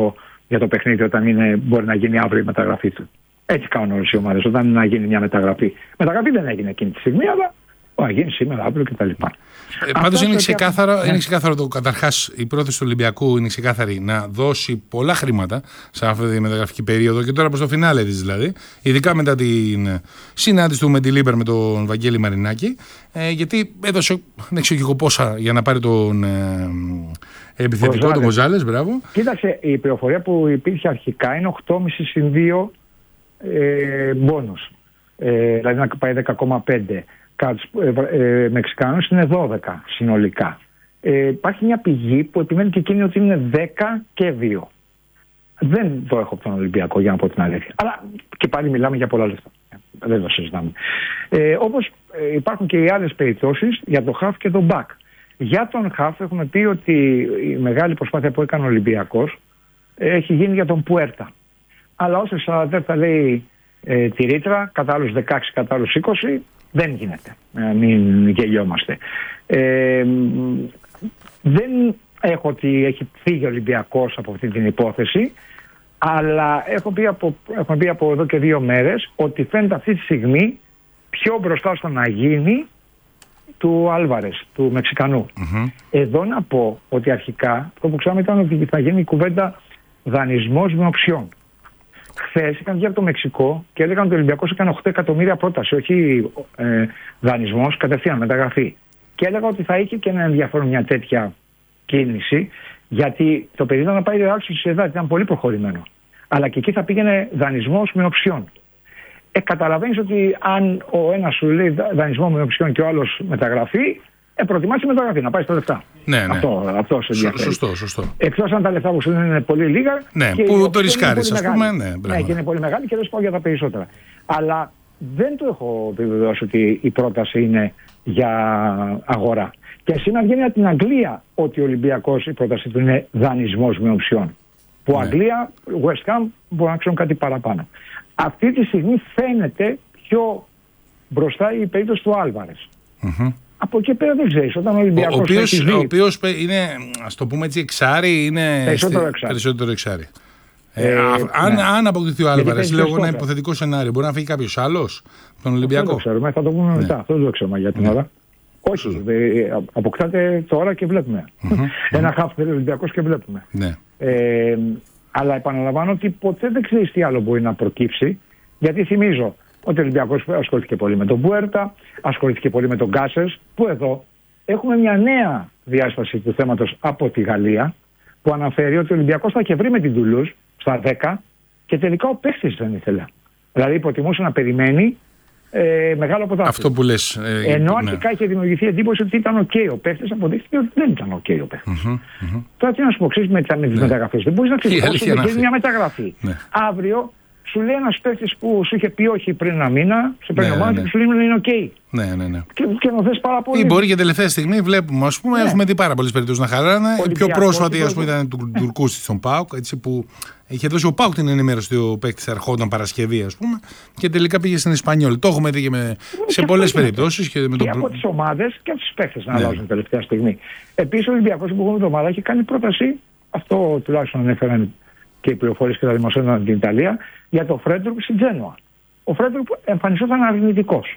λόγο για το παιχνίδι όταν μπορεί να γίνει αύριο η μεταγραφή του. Έτσι κάνουν όλες οι ομάδες. Όταν να γίνει μια μεταγραφή. Μεταγραφή δεν έγινε εκείνη τη στιγμή, αλλά να γίνει σήμερα, αύριο κτλ. Πάντως είναι ξεκάθαρο το καταρχάς η πρόθεση του Ολυμπιακού είναι ξεκάθαρη να δώσει πολλά χρήματα σε αυτή τη μεταγραφική περίοδο και τώρα προς το φινάλε της δηλαδή, ειδικά μετά την συνάντηση του με τη Λίμπερ με τον Βαγγέλη Μαρινάκη, γιατί έδωσε δεν ξέρω και εγώ πόσα για να πάρει τον επιθετικό, τον Γκοζάλες, μπράβο. Κοίταξε, η πληροφορία που υπήρχε αρχικά είναι 8,5 συν 2 μπόνους, δηλαδή να πάει 10,5. Μεξικάνους είναι 12 συνολικά. Υπάρχει μια πηγή που επιμένει και εκείνη ότι είναι 10 και 2. Δεν το έχω από τον Ολυμπιακό, για να πω την αλήθεια. Αλλά και πάλι μιλάμε για πολλά λεφτά. Δεν το συζητάμε. Όπως υπάρχουν και οι άλλες περιπτώσεις για το χαφ και το μπακ. Για τον χαφ έχουμε πει ότι η μεγάλη προσπάθεια που έκανε ο Ολυμπιακός έχει γίνει για τον Πουέρτα. Αλλά όσο θα λέει τη ρήτρα, κατά άλλους 16, κατά άλλους 20, δεν γίνεται. Μην γελιόμαστε. Δεν έχω ότι έχει φύγει ο Ολυμπιακός από αυτή την υπόθεση, αλλά έχω πει από εδώ και 2 μέρες ότι φαίνεται αυτή τη στιγμή πιο μπροστά στο να γίνει του Άλβαρες, του Μεξικανού. Εδώ να πω ότι αρχικά αυτό που ξέραμε ήταν ότι θα γίνει η κουβέντα δανεισμός με οψιόν. Χθες είχαν βγει από το Μεξικό και έλεγαν ότι ο Ολυμπιακός έκανε 8 εκατομμύρια πρόταση, όχι δανεισμός, κατευθείαν μεταγραφή. Και έλεγα ότι θα είχε και ένα ενδιαφέρον μια τέτοια κίνηση, γιατί το παιδί ήταν να πάει Real Sociedad, ήταν πολύ προχωρημένο. Αλλά και εκεί θα πήγαινε δανεισμός με οψιόν. Καταλαβαίνεις ότι αν ο ένας σου λέει δανεισμό με οψιόν και ο άλλος μεταγραφή, προτιμάς τη μεταγραφή, να πάει στα λεφτά. Ναι. Αυτό σε ενδιαφέρει. Σωστό. Εκτός αν τα λεφτά που σου δίνουν είναι πολύ λίγα. Ναι, και που το ρισκάρεις, ας πούμε. Ναι, και είναι πολύ μεγάλη και δεν σου πάω για τα περισσότερα. Αλλά δεν το έχω επιβεβαιώσει ότι η πρόταση είναι για αγορά. Και σήμερα βγαίνει από την Αγγλία ότι ο Ολυμπιακός η πρόταση του είναι δανεισμός με οψιόν. Που Αγγλία, West Ham μπορεί να ξέρουν κάτι παραπάνω. Αυτή τη στιγμή φαίνεται πιο μπροστά η περίπτωση του Άλβαρες. Από εκεί πέρα δεν ξέρεις. Όταν ο Ολυμπιακός ο οποίος είναι, ας το πούμε έτσι, εξάρι, είναι περισσότερο εξάρι. Αν αποκτηθεί ο Άλβαρες, λέω ένα υποθετικό σενάριο, μπορεί να φύγει κάποιος άλλος τον Ολυμπιακό. Αυτό το ξέρουμε, θα το πούμε μετά. Αυτό δεν το ξέρουμε για την ώρα. Όχι, αποκτάτε τώρα και βλέπουμε. Ένα χαφ θέλει ο Ολυμπιακός και βλέπουμε. Αλλά επαναλαμβάνω ότι ποτέ δεν ξέρεις τι άλλο μπορεί να προκύψει, γιατί θυμίζω ότι ο Ολυμπιακός ασχολήθηκε πολύ με τον Πουέρτα, ασχολήθηκε πολύ με τον Γκάσες, που εδώ έχουμε μια νέα διάσταση του θέματος από τη Γαλλία, που αναφέρει ότι ο Ολυμπιακός θα και βρει με την Τουλούζ στα 10 και τελικά ο παίκτης δεν ήθελε. Δηλαδή υποτιμούσε να περιμένει μεγάλο πρωτάθλημα. Αυτό που λες. Ενώ αρχικά είχε δημιουργηθεί εντύπωση ότι ήταν OK ο παίκτης, αποδείχθηκε ότι δεν ήταν OK ο παίκτης. Τώρα τι να σου πω, ξέρεις με τις μεταγραφές. Δεν μπορείς να ξεκινήσεις μια μεταγραφή. Αύριο σου λέει ένας παίκτης που σου είχε πει όχι πριν ένα μήνα, σε παίρνει ομάδα και σου λέει είναι OK. Ναι. Και να θες πάρα πολύ. Ή μπορεί και τελευταία στιγμή βλέπουμε, ας πούμε, έχουμε δει πάρα πολλές περιπτώσεις να χαράνε. Η πιο πρόσφατη, ας πούμε, ήταν του Τουρκούστη στον ΠΑΟΚ, έτσι που είχε δώσει ο ΠΑΟΚ την ενημέρωση ότι ο παίκτης ερχόταν Παρασκευή, ας πούμε, και τελικά πήγε στην Ισπανιόλ. Το έχουμε δει και σε πολλές περιπτώσεις. Και από τις ομάδες και από τους παίκτες να αλλάζουν τελευταία στιγμή. Επίσης, ο Ολυμπιακός την προηγούμενη εβδομάδα έχει κάνει πρόταση, αυτό τουλάχιστον ανέφεραν και οι πληροφορίες και τα δημοσίευματα στην Ιταλία, για το Φρέντρουκ στην Τζένοα. Ο Φρέντρουκ εμφανιζόταν αρνητικός.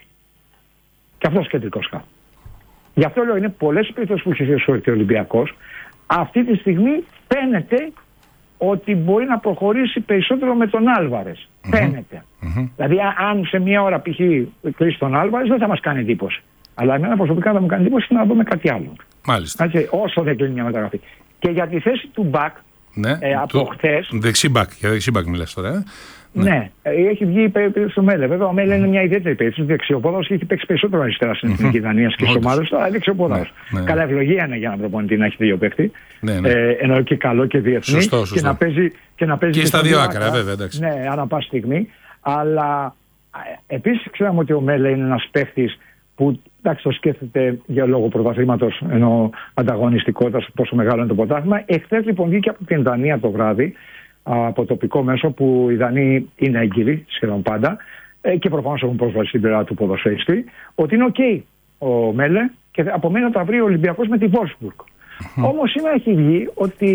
Και αυτός κεντρικός χαφ. Γι' αυτό λέω είναι πολλές περιπτώσεις που έχει ασχοληθεί ο Ολυμπιακός. Αυτή τη στιγμή φαίνεται ότι μπορεί να προχωρήσει περισσότερο με τον Άλβαρες. Φαίνεται. Δηλαδή, αν σε μία ώρα π.χ. κλείσει τον Άλβαρες, δεν θα μας κάνει εντύπωση. Αλλά εμένα προσωπικά θα μου κάνει εντύπωση να δούμε κάτι άλλο. Μάλιστα. Έτσι, όσο δεν κλείνει μια μεταγραφή. Και για τη θέση του Μπακ. Από χθες. Δεξιμπακ, για δεξιμπακ μιλάς τώρα. Ναι, έχει βγει η περίπτωση του Μέλε. Βέβαια, ο Μέλε είναι μια ιδιαίτερη περίπτωση. Δεξιοπόδαος και έχει παίξει περισσότερο αριστερά στην Εθνική Δανία και στις ομάδες του. Αλλά δεξιοπόδαος. Καλά, ευλογία είναι για έναν προπονητή να έχει δύο παίκτη. Ενώ και καλό και διεθνή. Σωστό. Και να παίζει. Και στα δύο άκρα, βέβαια. Εντάξει. Ναι, ανά πάση στιγμή. Αλλά επίσης ξέραμε ότι ο Μέλε είναι ένας παίκτης που εντάξει, το σκέφτεται για λόγο πρωταθλήματος ενώ ανταγωνιστικότητας πόσο μεγάλο είναι το πρωτάθλημα. Εχθές λοιπόν βγήκε από την Δανία το βράδυ, από τοπικό μέσο που οι Δανείοι είναι έγκυροι σχεδόν πάντα και προφανώς έχουν πρόσβαση στην πλευρά του ποδοσφαιριστή, ότι είναι OK ο Μέλε και απομένει να τα βρει ο Ολυμπιακός με τη Wolfsburg. Όμως σήμερα έχει βγει ότι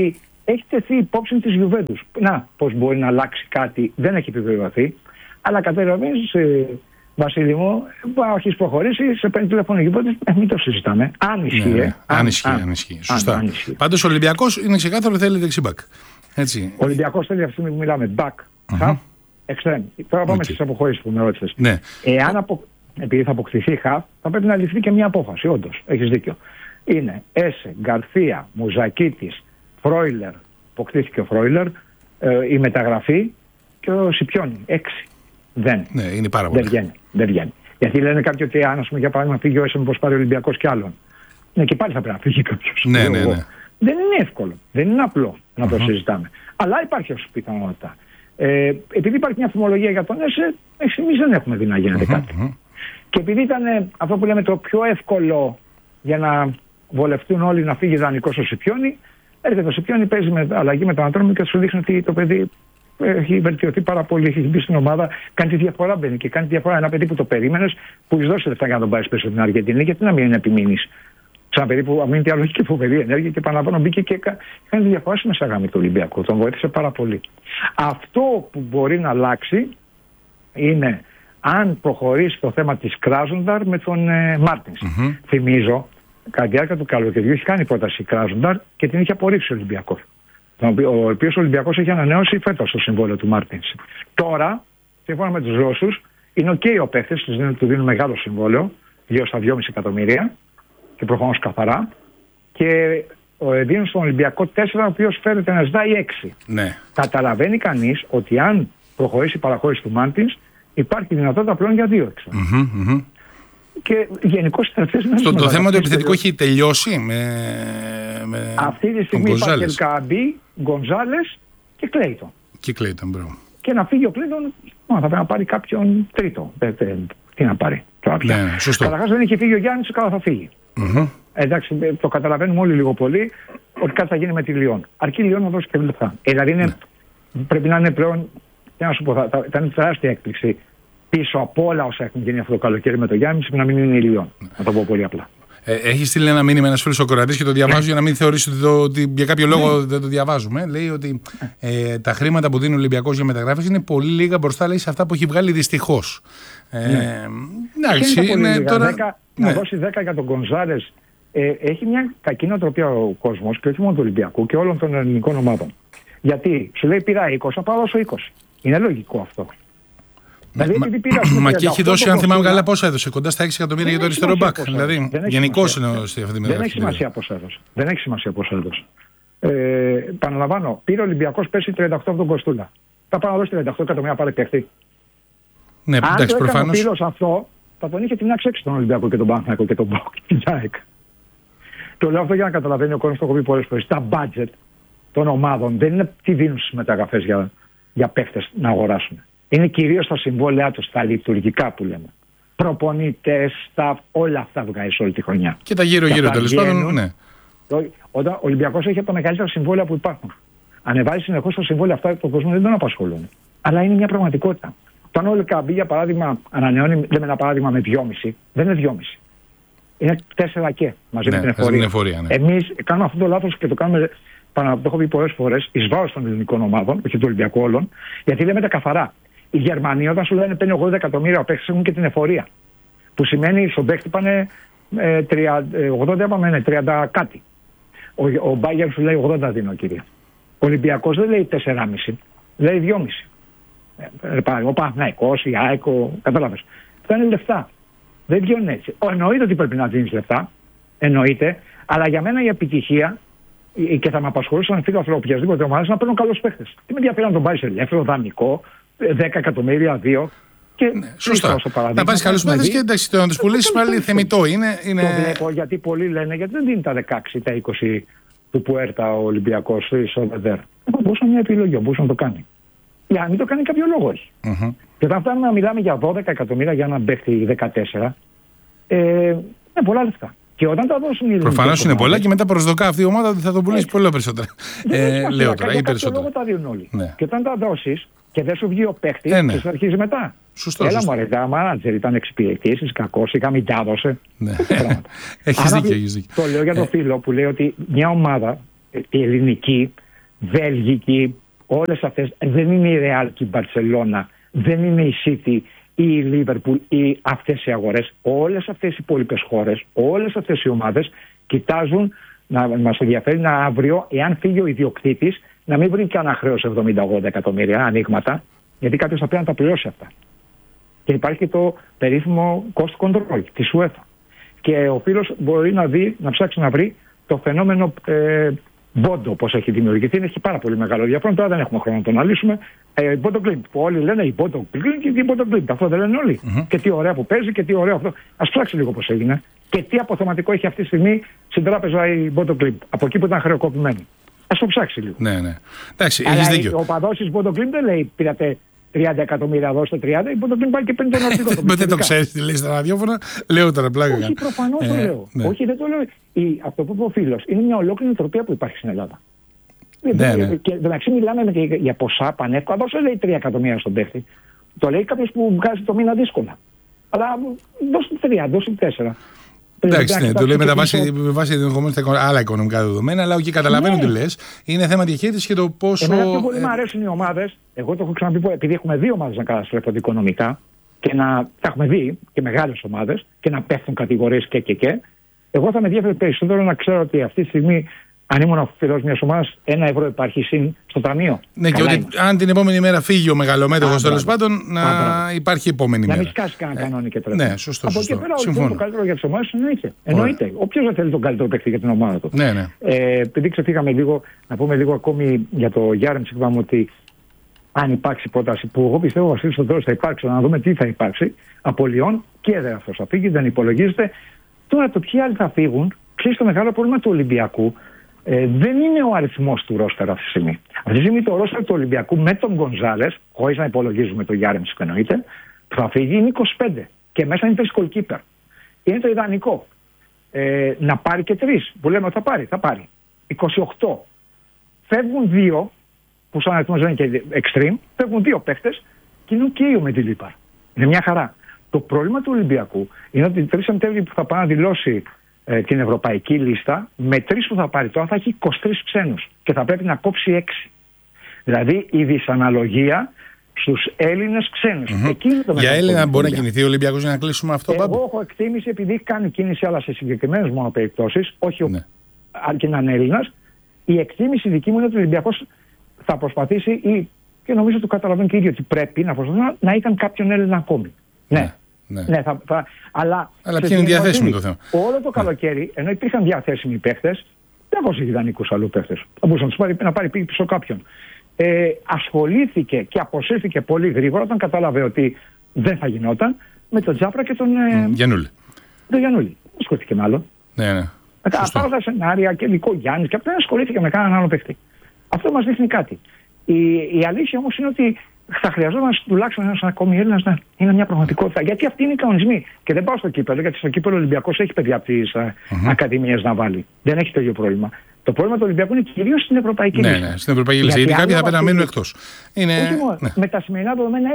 έχει τεθεί υπόψη της Γιουβέντους. Να, πώς μπορεί να αλλάξει κάτι, δεν έχει επιβεβαιωθεί. Αλλά καταλαβαίνεις, Βασίλη μου, έχει προχωρήσει, σε παίρνει τηλέφωνο Γιουβέντους, μην το συζητάμε. Αν ισχύει. Αν ισχύει. Σωστά. Πάντως ο Ολυμπιακός είναι ξεκάθαρο ότι θέλει δεξιμπακ. Ο Ολυμπιακός θέλει αυτή τη στιγμή που μιλάμε back, half, extreme. Τώρα πάμε στις αποχωρήσεις που με ρώτησες. Ναι. Επειδή θα αποκτηθεί half, θα πρέπει να ληφθεί και μια απόφαση. Όντως, έχεις δίκιο. Είναι Έσε, Γκαρθία, Μουζακίτης, Φρόιλερ, αποκτήθηκε ο Φρόιλερ, η μεταγραφή και ο Σιπιόνι. 6. Δεν. Ναι, είναι πάρα πολύ. Δεν βγαίνει. Γιατί λένε κάποιοι ότι αν, για παράδειγμα, φύγει ο Έσε, μήπως πάρει ο Ολυμπιακός κι άλλον. Ναι, και πάλι θα πρέπει να φύγει κάποιος. Ναι. Δεν είναι εύκολο. Δεν είναι απλό να το συζητάμε. Αλλά υπάρχει ως πιθανότητα. Επειδή υπάρχει μια φημολογία για τον Έσε, εμείς δεν έχουμε δει να γίνεται κάτι. Και επειδή ήταν αυτό που λέμε το πιο εύκολο για να βολευτούν όλοι να φύγει δανεικός ο Σιπιόνι, έρχεται ο Σιπιόνι, παίζει με αλλαγή με τον Ατρόμη και σου δείχνει ότι το παιδί έχει βελτιωθεί πάρα πολύ, έχει μπει στην ομάδα, κάνει τη διαφορά, μπαίνει και κάνει τη διαφορά. Ένα παιδί που το περίμενες, που έχει δώσει λεφτά για να τον πάρει πίσω στην Αργεντινή, γιατί να μην επιμείνεις. Σαν παιδί που αμήνει άλλο και φοβερή ενέργεια και παραλαμβάνω μπήκε και κάνει τη διαφορά μέσα γάμη του Ολυμπιακού. Τον βοήθησε πάρα πολύ. Αυτό που μπορεί να αλλάξει είναι αν προχωρήσει το θέμα της Κράζονταρ με τον Μάρτινς. Θυμίζω, κατά τη διάρκεια του καλοκαιριού έχει κάνει πρόταση Κράζονταρ και την είχε απορρίψει ο Ολυμπιακός. Ο οποίος ο Ολυμπιακός έχει ανανεώσει φέτος το συμβόλαιο του Μάρτινς. Τώρα, σύμφωνα με τους Ρώσους, είναι OK ο παίχτης, του δίνουν μεγάλο συμβόλαιο, 2,5 εκατομμύρια. Και προφανώς καθαρά. Και δίνουν στον Ολυμπιακό 4, ο οποίος φέρεται να ζητάει 6. Ναι. Καταλαβαίνει κανείς ότι αν προχωρήσει η παραχώρηση του Μάρτινς, υπάρχει δυνατότητα πλέον για 2 έξω. Και γενικώς οι τελευταίες μέρες. Το θέμα του επιθετικού έχει τελειώσει με αυτή τη στιγμή υπάρχει Ελκαμπή, Γκονζάλες και Κλέιτον. Και να φύγει ο Κλέιτον, θα πρέπει να πάρει κάποιον τρίτο. Τι να πάρει. Καταρχάς δεν είχε φύγει ο Γιάννης, καλά θα φύγει. Εντάξει, το καταλαβαίνουμε όλοι λίγο πολύ ότι κάτι θα γίνει με τη Λιόν. Αρκεί η Λιόν να δώσει και λεφτά. Δηλαδή πρέπει να είναι πλέον, τι να σου πω, θα είναι τεράστια έκπληξη πίσω από όλα όσα έχουν γίνει αυτό το καλοκαίρι με το Γιάννη, να μην είναι η Λιόν. Να το πω πολύ απλά. Έχει στείλει ένα μήνυμα ένας φίλος ο Κορατής και το διαβάζω για να μην θεωρήσει ότι για κάποιο λόγο δεν το διαβάζουμε. Λέει ότι τα χρήματα που δίνει ο Ολυμπιακός για μεταγράφες είναι πολύ λίγα μπροστά, λέει, σε αυτά που έχει βγάλει δυστυχώς. Να δώσει 10 για τον Γκονζάλες. Έχει μια κακή νοοτροπία ο κόσμος και όχι μόνο του Ολυμπιακού και όλων των ελληνικών ομάδων. Γιατί σου λέει πήρα 20, θα πάω δώσω 20. Είναι λογικό αυτό. Μα και έχει δώσει, αν θυμάμαι καλά, πόσα έδωσε. Κοντά στα 6 εκατομμύρια για το αριστερό μπακ. Δηλαδή, γενικώς είναι αυτή τη μεταγραφή. Δεν έχει σημασία πόσα έδωσε. Παναλαμβάνω, πήρε ο Ολυμπιακός πέρσι 38 από τον Κοστούλα. Θα πάω να δώσει 38 εκατομμύρια πάρε παίχτη. Ναι, εντάξει, προφανώς. Αν το αυτό, θα τον είχε τιμάξει έξω τον Ολυμπιακό και τον Παναθηναϊκό και τον Μπάουκ και την ΑΕΚ. Το λέω αυτό για να καταλαβαίνει ο κόσμος, το έχω πει πολλές φορές. Τα budget των ομάδων δεν είναι τι δίνουν στις μεταγραφές για παίχτες να αγοράσουν. Είναι κυρίως τα συμβόλαιά τους, τα λειτουργικά που λέμε. Προπονητές, όλα αυτά βγάζεις όλη τη χρονιά. Και τα γύρω-γύρω τέλος πάντων, ναι. Όταν ο Ολυμπιακός έχει από τα μεγαλύτερα συμβόλαια που υπάρχουν. Ανεβάζει συνεχώς τα συμβόλαια αυτά, τον κόσμο δεν τον απασχολούν. Αλλά είναι μια πραγματικότητα. Όταν ο Ελκαμπή, για παράδειγμα, ανανεώνει, λέμε ένα παράδειγμα με 2,5, δεν είναι 2,5. Είναι 4 και μαζί με την εφορία. Ναι. Εμείς κάνουμε αυτό το λάθος και το κάνουμε, το έχω πει πολλές φορές, εις βάρος των ελληνικών ομάδων, όχι του Ολυμπιακού όλων, γιατί λέμε τα καθαρά. Οι Γερμανοί όταν σου λένε παίρνει 80 εκατομμύρια, ο παίκτης έχουν και την εφορία. Που σημαίνει στον παίκτη πάνε 80, είπαμε, 30 κάτι. Ο Μπάγερ σου λέει 80 δίνω, κύριε. Ο Ολυμπιακός δεν λέει 4,5, λέει 2,5. Ο Παναθηναϊκός, η ΑΕΚ, κατάλαβες. Αυτά είναι λεφτά. Δεν βγαίνουν έτσι. Εννοείται ότι πρέπει να δίνεις λεφτά. Εννοείται. Αλλά για μένα η επιτυχία, και θα με απασχολούσε να φύγω από οποιασδήποτε ομάδα, να παίρνουν καλούς παίχτες. Τι με ενδιαφέρει να τον πάρεις ελεύθερο, δανεικό, 10 εκατομμύρια, 2. Και σωστά. Να πάρεις καλούς παίχτες και εντάξει, το να τους πουλήσεις πάλι θεμιτό είναι. Το βλέπω γιατί πολλοί λένε γιατί δεν δίνει τα 16, τα 20 του Πουέρτα ο Ολυμπιακός στο Βεδέρ. Μπορούσε μια επιλογή, μπορούσε να το κάνει. Για να μην το κάνει κάποιο λόγο έχει. Και όταν φτάνουμε να μιλάμε για 12 εκατομμύρια για έναν παίχτη 14, είναι πολλά λεφτά. Και όταν τα δώσουν οι προφανώς είναι πολλά και μετά προσδοκά αυτή η ομάδα ότι θα το πουλήσει πολύ περισσότερα. Λέω τώρα ή περισσότερα. Λόγω τα δίνουν όλοι. Και όταν τα δώσεις και δεν σου βγει ο παίχτης, και αρχίζει μετά. Έλα μου αρέσει, μάνατζερ ήταν εξυπηρετήσεις, κακός, είχα μην τα έδωσε. Έχεις δίκιο. Το λέω για το φίλο που λέει ότι μια ομάδα, η ελληνική, Βέλγικη, όλες αυτές. Δεν είναι η Real και η Barcelona, δεν είναι η City ή η Liverpool ή αυτές οι αγορές. Όλες αυτές οι υπόλοιπες χώρες, όλες αυτές οι ομάδες κοιτάζουν να μας ενδιαφέρει να αύριο, εάν φύγει ο ιδιοκτήτης, να μην βρει κανένα χρέος 70-80 εκατομμύρια ανοίγματα, γιατί κάποιος θα πρέπει να τα πληρώσει αυτά. Και υπάρχει και το περίφημο cost control της UEFA. Και ο φίλος μπορεί να ψάξει να βρει το φαινόμενο Μπόντο, πώς έχει δημιουργηθεί. Έχει πάρα πολύ μεγάλο ενδιαφέρον. Τώρα δεν έχουμε χρόνο να το αναλύσουμε. Μπόντο Γκλίμπ, που όλοι λένε η Μπόντο Γκλίμπ και η Μπόντο Γκλίμπ. Αυτό δεν λένε όλοι. Και τι ωραία που παίζει και τι ωραίο αυτό. Ας ψάξει λίγο πώς έγινε. Και τι αποθεματικό έχει αυτή τη στιγμή στην τράπεζα η Μπόντο Γκλίμπ. Από εκεί που ήταν χρεοκοπημένη. Ας το ψάξει λίγο. Ναι. Εντάξει, έχεις δίκιο. Ο παδός της Μπόντο Γκλίμπ δεν λέει πήρατε 30 εκατομμύρια, δώστε 30, η Μπόντο Γκλίμπ πάει και παίρνει τον αρχικό. Δεν το ξέρεις τι λέει στα ραδιόφωνα, λέω τώρα πλάκα. Όχι, προφανώς το λέω. Όχι, δεν το λέω. Αυτό που είπε ο φίλος είναι μια ολόκληρη νοοτροπία που υπάρχει στην Ελλάδα. Και εντάξει, μιλάμε για ποσά πανεύκολα. Δώσε λέει 3 εκατομμύρια στον παίχτη. Το λέει κάποιος που βγάζει το μήνα δύσκολα. Αλλά δώσε 3, δώσε 4. Εντάξει, ναι, το λέει με βάση ενδεχομένως άλλα οικονομικά δεδομένα, αλλά όχι, καταλαβαίνω τι λες. Είναι θέμα διαχείρισης και το πόσο. Εμένα πιο πολύ μου αρέσουν οι ομάδες. Εγώ το έχω ξαναπεί, επειδή έχουμε δύο ομάδες να καταστρέφονται οικονομικά και τα έχουμε δει και μεγάλες ομάδες και να πέφτουν κατηγορίες και. Εγώ θα με ενδιαφέρει περισσότερο να ξέρω ότι αυτή τη στιγμή, αν ήμουν φίλος μιας ομάδας, 1 ευρώ υπάρχει συν στο ταμείο. Ναι, και ότι αν την επόμενη μέρα φύγει ο μεγαλομέτωχος τέλος πάντων, να υπάρχει επόμενη μέρα. Να μην σκάσει κανένα κανόνι και τρέχει. Ναι, σωστό. Από εκεί πέρα, το καλύτερο για τις ομάδες εννοείται. Όποιος δεν θέλει τον καλύτερο παίκτη για την ομάδα του. Ναι. Επειδή ξεφύγαμε λίγο, να πούμε λίγο ακόμη για το Γιάρεμτσικ, είπαμε ότι αν υπάρξει πρόταση, που εγώ πιστεύω ο Βασίλης Θοδωρής θα υπάρξει, να δούμε τι θα υπάρξει, από Λιόν και δεν αυτός θα φύγει, δεν υπολογίζεται. Τώρα το ποιοι άλλοι θα φύγουν, ξέρεις το μεγάλο πρόβλημα του Ολυμπιακού. Δεν είναι ο αριθμός του ρόστερ αυτή τη στιγμή. Αυτή τη στιγμή το ρόστερ του Ολυμπιακού με τον Γκονζάλες, χωρίς να υπολογίζουμε το Γιάρεμτσικ εννοείται, που θα φύγει είναι 25 και μέσα είναι 3 goalkeeper. Είναι το ιδανικό. Να πάρει και 3 που λέμε ότι θα πάρει. 28. Φεύγουν 2, που σαν αριθμός δεν είναι και extreme, φεύγουν 2 παίχτες και είναι και ο Μεντιλίπαρ. Είναι μια χαρά. Το πρόβλημα του Ολυμπιακού είναι ότι 3 Σεπτέμβρη που θα πάει να δηλώσει την ευρωπαϊκή λίστα, με 3 που θα πάρει τώρα θα έχει 23 ξένους και θα πρέπει να κόψει 6. Δηλαδή η δυσαναλογία στους Έλληνες ξένους. Για Έλληνα μπορεί να κινηθεί ο Ολυμπιακός για να κλείσουμε αυτό. Εγώ έχω εκτίμηση, επειδή έχει κάνει κίνηση αλλά σε συγκεκριμένες μόνο περιπτώσεις, όχι αρκεί να είναι Έλληνας, η εκτίμηση δική μου είναι ότι ο Ολυμπιακός θα προσπαθήσει και νομίζω ότι το καταλαβαίνω και ίδιο ότι πρέπει να ήταν κάποιον Έλληνα ακόμη. Ναι, αλλά ποιο είναι διαθέσιμο το θέμα. Όλο το καλοκαίρι, ενώ υπήρχαν διαθέσιμοι παίχτες, δεν έχω ιδανικούς αλλού παίχτες. Θα μπορούσε να πάρει πίσω κάποιον. Ασχολήθηκε και αποσύρθηκε πολύ γρήγορα όταν κατάλαβε ότι δεν θα γινόταν με τον Τζάπρα και τον Γιαννούλη. Τον Γιαννούλη. Ασχολήθηκε με άλλο. Ναι. Αυτά τα σενάρια και Νικό Γιάννη και αυτά ασχολήθηκε με κανέναν άλλο παίχτη. Αυτό μας δείχνει κάτι. Η αλήθεια όμως είναι ότι θα χρειαζόταν τουλάχιστον ένας ακόμη Έλληνας να είναι μια πραγματικότητα. Γιατί αυτοί είναι οι κανονισμοί. Και δεν πάω στο κύπελλο, γιατί στο κύπελλο ο Ολυμπιακός έχει παιδιά από τις ακαδημίες να βάλει. Δεν έχει το ίδιο πρόβλημα. Το πρόβλημα του Ολυμπιακού είναι κυρίως στην Ευρωπαϊκή Λίστα. Ναι, στην Ευρωπαϊκή Λίστα. Γιατί κάποιοι θα πρέπει να μείνουν εκτός. Με τα σημερινά δεδομένα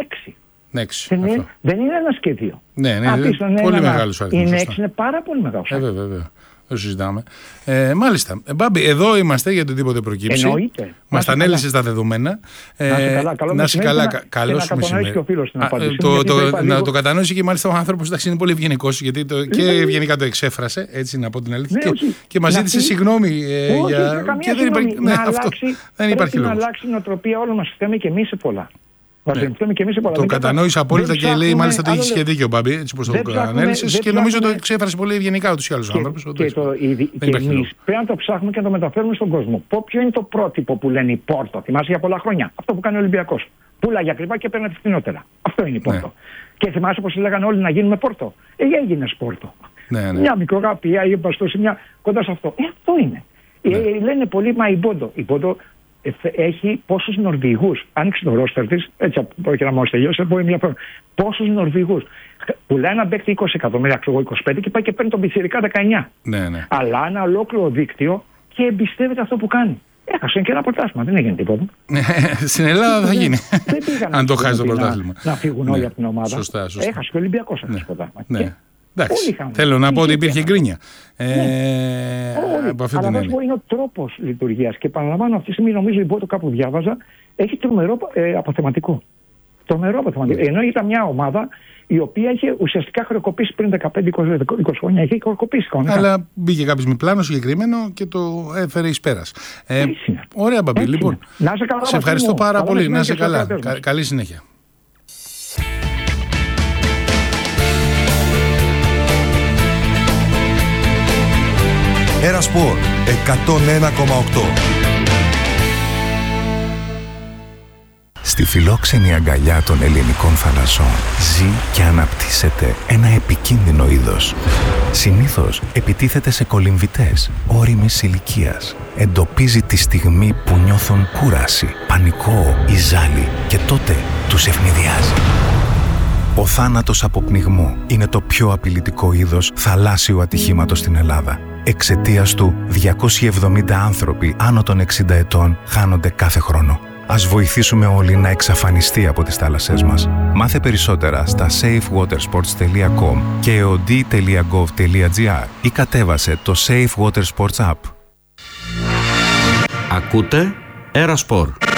6. Δεν είναι 1 και 2. Ναι, πολύ μεγάλος αριθμός. Είναι 6, είναι πάρα πολύ μεγάλος. Βέβαια. Το συζητάμε. Μάλιστα. Μπάμπη, εδώ είμαστε για οτιδήποτε προκύψει. Μας τα ανέλησες στα δεδομένα. Να είσαι καλά. Καλό σου μεσημέρι. Να το κατανόησε και μάλιστα ο άνθρωπος είναι πολύ ευγενικός, γιατί και ευγενικά το εξέφρασε, έτσι να πω την αλήθεια. Και μας ζήτησε συγγνώμη για. Δεν υπάρχει λόγος. Να αλλάξει η νοοτροπία όλων μας. Φταίμε και εμείς σε πολλά. Το κατανόησε απόλυτα και λέει μάλιστα ότι έχει και δίκιο, Μπάμπη, έτσι όπως το ανέλησες, και νομίζω το εξέφρασε πολύ ευγενικά ούτως ή άλλως ο άνθρωπος. Και εμείς πρέπει να το ψάχνουμε και να το μεταφέρουμε στον κόσμο. Ποιο είναι το πρότυπο που λένε η Πόρτο, θυμάσαι για πολλά χρόνια. Αυτό που κάνει ο Ολυμπιακός. Πουλάγε ακριβά και παίρνει φθηνότερα. Αυτό είναι η Πόρτο. Και θυμάσαι πως λέγανε όλοι να γίνουμε Πόρτο. Έγινες Πόρτο. Μια μικρογραφία ή εμπαστόση, μια κοντά σε αυτό. Αυτό είναι. Λένε πολλοί, μα η Πόρτο έχει πόσους Νορβηγούς. Άνοιξε το ρόστερ της, έτσι όχι να μόλις τελειώσει, πόσους Νορβηγούς. Πουλάει ένα παίκτη 20 εκατομμύρια, ξέρω 25 και πάει και παίρνει τον πιτσιρικά 19. Ναι. Αλλά ένα ολόκληρο δίκτυο και εμπιστεύεται αυτό που κάνει. Έχασε και ένα πρωτάθλημα, δεν έγινε τίποτα. Στην Ελλάδα θα γίνει. Αν το χάσει το πρωτάθλημα. Να φύγουν όλοι από την ομάδα. Σωστά. Έχασε και ο Ολυμπιακός αυτό το πρωτάθλημα. Εντάξει, θέλω να πω ότι υπήρχε γκρίνια. Από αυτή την έννοια. Είναι ο τρόπος λειτουργίας. Και επαναλαμβάνω, αυτή τη στιγμή νομίζω η Πόρτο, κάπου διάβαζα, έχει τρομερό αποθεματικό. Τρομερό αποθεματικό. Ενώ ήταν μια ομάδα η οποία είχε ουσιαστικά χρεοκοπήσει πριν 15-20 χρόνια. Είχε χρεοκοπήσει κανονικά. Αλλά μπήκε κάποιος με πλάνο συγκεκριμένο και το έφερε εις πέρας. Ωραία, Μπαμπή. Λοιπόν, σε ευχαριστώ πάρα πολύ. Να είσαι καλά. Καλή συνέχεια. Ερασπορ 101,8. Στη φιλόξενη αγκαλιά των ελληνικών θαλασσών ζει και αναπτύσσεται ένα επικίνδυνο είδος. Συνήθως επιτίθεται σε κολυμβητές ώριμης ηλικίας. Εντοπίζει τη στιγμή που νιώθουν κούραση, πανικό ή ζάλι και τότε τους ευνηδιάζει. Ο θάνατος από πνιγμό είναι το πιο απειλητικό είδος θαλάσσιου ατυχήματος στην Ελλάδα. Εξαιτίας του, 270 άνθρωποι άνω των 60 ετών χάνονται κάθε χρόνο. Ας βοηθήσουμε όλοι να εξαφανιστεί από τις θάλασσές μας. Μάθε περισσότερα στα safewatersports.com και eod.gov.gr ή κατέβασε το Safe Water Sports App. Ακούτε Ερασπορ.